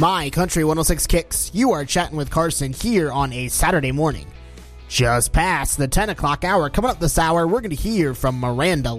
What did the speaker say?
My Country 106 Kicks. You are chatting with Carson here on a Saturday morning. Just past the 10 o'clock hour. Coming up this hour, we're going to hear from Miranda